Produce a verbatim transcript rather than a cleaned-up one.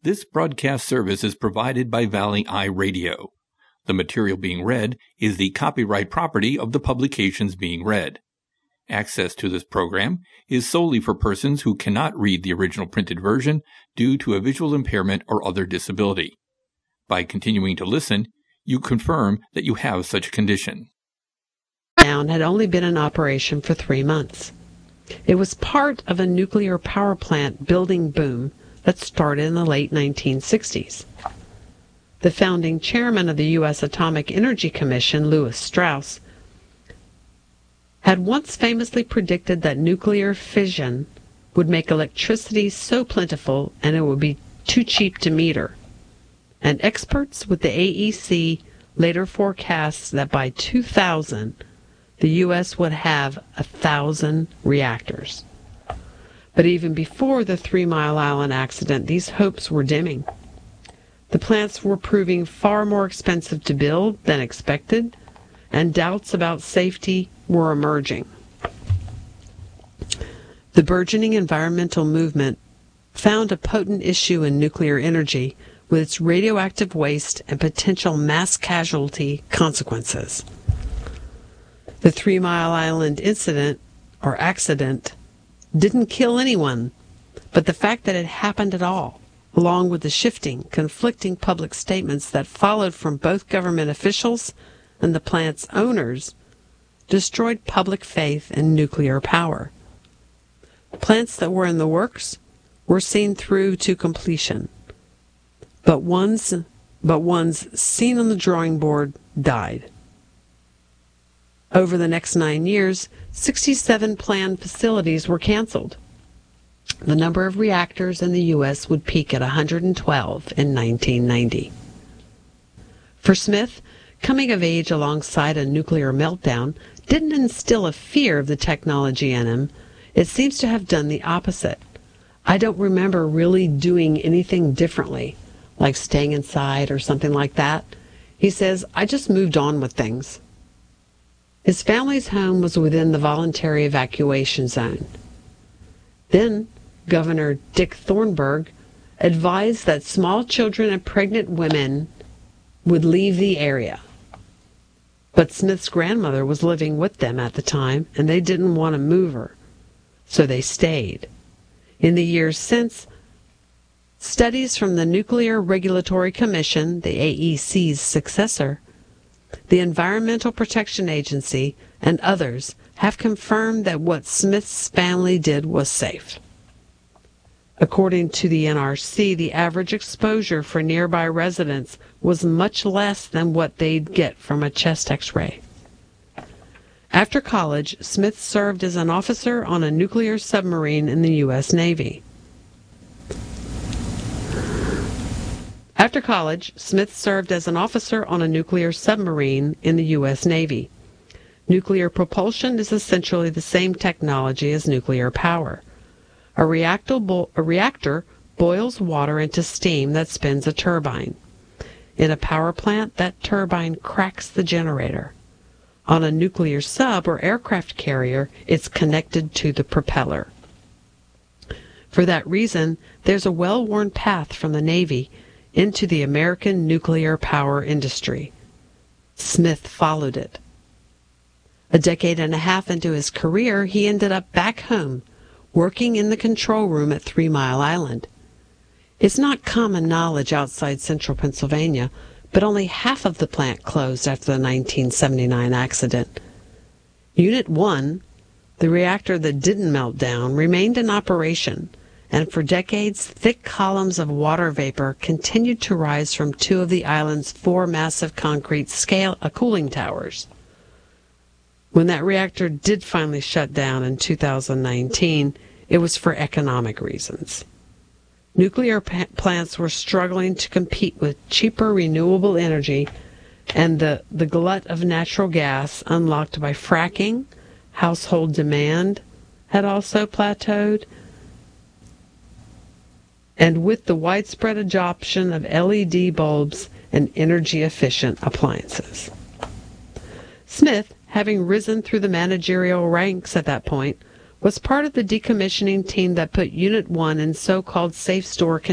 This broadcast service is provided by Valley Eye Radio. The material being read is the copyright property of the publications being read. Access to this program is solely for persons who cannot read the original printed version due to a visual impairment or other disability. By continuing to listen, you confirm that you have such a condition. Down had only been in operation for three months. It was part of a nuclear power plant building boom that started in the late nineteen sixties. The founding chairman of the U S Atomic Energy Commission, Lewis Strauss, had once famously predicted that nuclear fission would make electricity so plentiful and it would be too cheap to meter. And experts with the A E C later forecast that by two thousand, the U S would have a thousand reactors. But even before the Three Mile Island accident, these hopes were dimming. The plants were proving far more expensive to build than expected, and doubts about safety were emerging. The burgeoning environmental movement found a potent issue in nuclear energy with its radioactive waste and potential mass casualty consequences. The Three Mile Island incident, or accident, didn't kill anyone, but the fact that it happened at all, along with the shifting, conflicting public statements that followed from both government officials and the plant's owners, destroyed public faith in nuclear power. Plants that were in the works were seen through to completion, but ones, but ones seen on the drawing board died. Over the next nine years, sixty-seven planned facilities were canceled. The number of reactors in the U S would peak at one hundred twelve in nineteen ninety. For Smith, coming of age alongside a nuclear meltdown didn't instill a fear of the technology in him. It seems to have done the opposite. I don't remember really doing anything differently, like staying inside or something like that. He says, I just moved on with things. His family's home was within the voluntary evacuation zone. Then, Governor Dick Thornburgh advised that small children and pregnant women would leave the area. But Smith's grandmother was living with them at the time, and they didn't want to move her, so they stayed. In the years since, studies from the Nuclear Regulatory Commission, the A E C's successor, the Environmental Protection Agency, and others have confirmed that what Smith's family did was safe. According to the N R C, the average exposure for nearby residents was much less than what they'd get from a chest X-ray. After college, Smith served as an officer on a nuclear submarine in the U S Navy. After college, Smith served as an officer on a nuclear submarine in the U S Navy. Nuclear propulsion is essentially the same technology as nuclear power. A reactor, bo- a reactor boils water into steam that spins a turbine. In a power plant, that turbine cracks the generator. On a nuclear sub or aircraft carrier, it's connected to the propeller. For that reason, there's a well-worn path from the Navy into the American nuclear power industry. Smith followed it. A decade and a half into his career, he ended up back home, working in the control room at Three Mile Island. It's not common knowledge outside central Pennsylvania, but only half of the plant closed after the nineteen seventy-nine accident. Unit one, the reactor that didn't melt down, remained in operation, and for decades, thick columns of water vapor continued to rise from two of the island's four massive concrete scale uh, cooling towers. When that reactor did finally shut down in two thousand nineteen, it was for economic reasons. Nuclear pa- plants were struggling to compete with cheaper renewable energy, and the, the glut of natural gas unlocked by fracking, household demand, had also plateaued, and with the widespread adoption of L E D bulbs and energy-efficient appliances. Smith, having risen through the managerial ranks at that point, was part of the decommissioning team that put Unit one in so-called safe store condition.